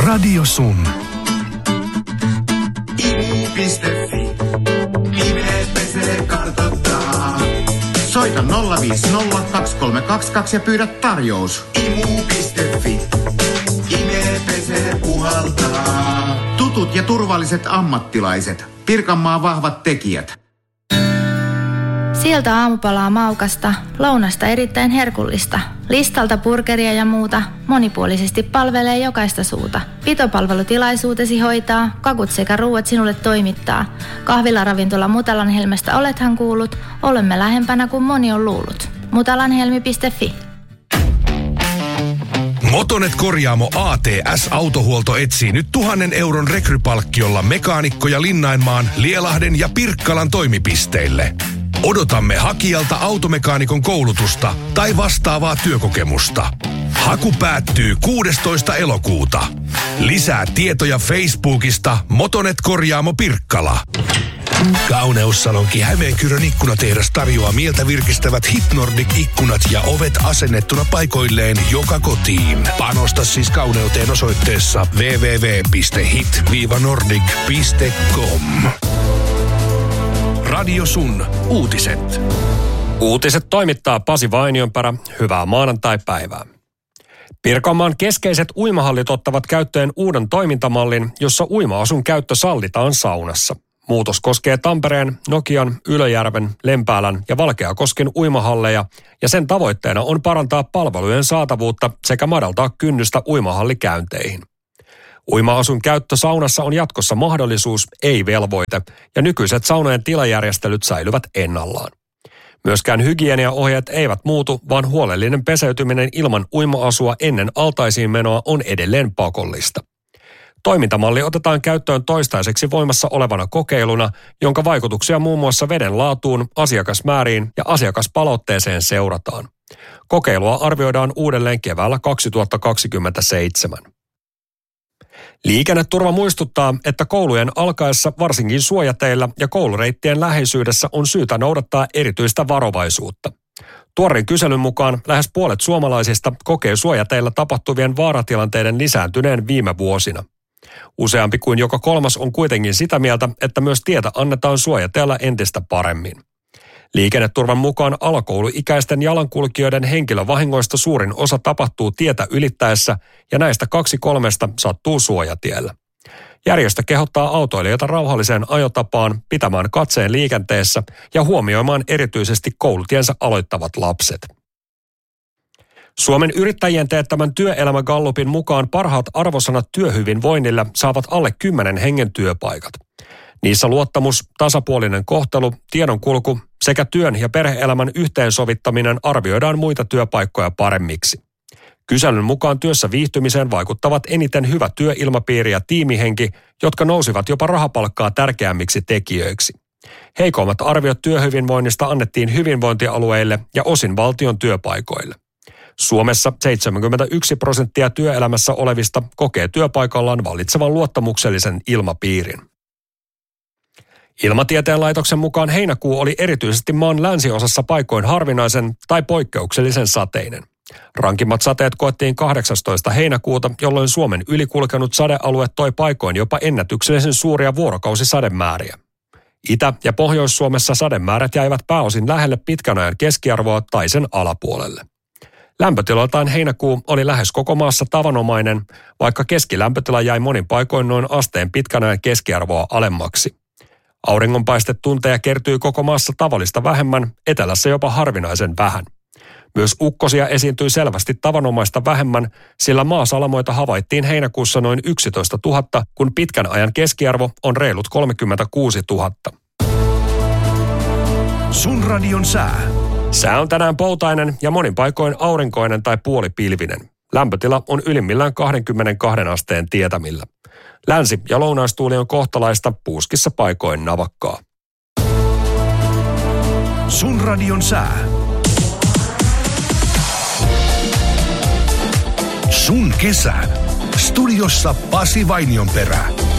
Radio Sun. Imu.fi. Nimet pesee kartoittaa. Soita 050 232 ja pyydä tarjous. Imu.fi. Nimet pesee puhaltaa. Tutut ja turvalliset ammattilaiset. Pirkanmaan vahvat tekijät. Sieltä aamupalaa maukasta, lounasta erittäin herkullista. Listalta burgeria ja muuta, monipuolisesti palvelee jokaista suuta. Pitopalvelutilaisuutesi hoitaa, kakut sekä ruuat sinulle toimittaa. Kahvilaravintola Mutalanhelmestä olethan kuullut, olemme lähempänä kuin moni on luullut. Mutalanhelmi.fi. Motonet Korjaamo ATS Autohuolto etsii nyt 1 000 euron rekrypalkkiolla mekaanikkoja Linnainmaan, Lielahden ja Pirkkalan toimipisteille. Odotamme hakijalta automekaanikon koulutusta tai vastaavaa työkokemusta. Haku päättyy 16. elokuuta. Lisää tietoja Facebookista Motonet Korjaamo Pirkkala. Kauneussalonki Hämeenkyrön ikkunatehdas tarjoaa mieltä virkistävät Hit Nordic-ikkunat ja ovet asennettuna paikoilleen joka kotiin. Panosta siis kauneuteen osoitteessa www.hit-nordic.com. Radio Sun. Uutiset. Uutiset toimittaa Pasi Vainionpärä. Hyvää maanantai-päivää. Pirkanmaan keskeiset uimahallit ottavat käyttöön uuden toimintamallin, jossa uima-asun käyttö sallitaan saunassa. Muutos koskee Tampereen, Nokian, Ylöjärven, Lempäälän ja Valkeakosken uimahalleja ja sen tavoitteena on parantaa palvelujen saatavuutta sekä madaltaa kynnystä uimahallikäynteihin. Uima-asun käyttö saunassa on jatkossa mahdollisuus, ei velvoite, ja nykyiset saunojen tilajärjestelyt säilyvät ennallaan. Myöskään hygieniaohjeet eivät muutu, vaan huolellinen peseytyminen ilman uima-asua ennen altaisiin menoa on edelleen pakollista. Toimintamalli otetaan käyttöön toistaiseksi voimassa olevana kokeiluna, jonka vaikutuksia muun muassa veden laatuun, asiakasmääriin ja asiakaspalautteeseen seurataan. Kokeilua arvioidaan uudelleen keväällä 2027. Liikenneturva muistuttaa, että koulujen alkaessa varsinkin suojateillä ja koulureittien läheisyydessä on syytä noudattaa erityistä varovaisuutta. Tuoreen kyselyn mukaan lähes puolet suomalaisista kokee suojateillä tapahtuvien vaaratilanteiden lisääntyneen viime vuosina. Useampi kuin joka kolmas on kuitenkin sitä mieltä, että myös tietä annetaan suojateillä entistä paremmin. Liikenneturvan mukaan alakouluikäisten jalankulkijoiden henkilövahingoista suurin osa tapahtuu tietä ylittäessä ja näistä 2/3 sattuu suojatiellä. Järjestö kehottaa autoilijoita rauhalliseen ajotapaan, pitämään katseen liikenteessä ja huomioimaan erityisesti koulutiensä aloittavat lapset. Suomen yrittäjien teettämän työelämägallupin mukaan parhaat arvosanat työhyvinvoinnille saavat alle 10 hengen työpaikat. Niissä luottamus, tasapuolinen kohtelu, tiedonkulku sekä työn ja perhe-elämän yhteensovittaminen arvioidaan muita työpaikkoja paremmiksi. Kyselyn mukaan työssä viihtymiseen vaikuttavat eniten hyvä työilmapiiri ja tiimihenki, jotka nousivat jopa rahapalkkaa tärkeämmiksi tekijöiksi. Heikommat arviot työhyvinvoinnista annettiin hyvinvointialueille ja osin valtion työpaikoille. Suomessa 71% työelämässä olevista kokee työpaikallaan vallitsevan luottamuksellisen ilmapiirin. Ilmatieteen laitoksen mukaan heinäkuu oli erityisesti maan länsiosassa paikoin harvinaisen tai poikkeuksellisen sateinen. Rankimmat sateet koettiin 18. heinäkuuta, jolloin Suomen ylikulkenut sadealue toi paikoin jopa ennätyksellisen suuria vuorokausisademääriä. Itä- ja Pohjois-Suomessa sademäärät jäivät pääosin lähelle pitkän ajan keskiarvoa tai sen alapuolelle. Lämpötiloiltaan heinäkuu oli lähes koko maassa tavanomainen, vaikka keskilämpötila jäi monin paikoin noin asteen pitkän ajan keskiarvoa alemmaksi. Auringonpaistetunteja kertyy koko maassa tavallista vähemmän, etelässä jopa harvinaisen vähän. Myös ukkosia esiintyi selvästi tavanomaista vähemmän, sillä maasalamoita havaittiin heinäkuussa noin 11 000, kun pitkän ajan keskiarvo on reilut 36 000. Sun radion sää. Sää on tänään poutainen ja monin paikoin aurinkoinen tai puolipilvinen. Lämpötila on ylimmillään 22 asteen tietämillä. Länsi- ja lounaistuuli on kohtalaista, puuskissa paikoin navakkaa. Sun radion sää. Sun kesä. Studiossa Pasi Vainionperä.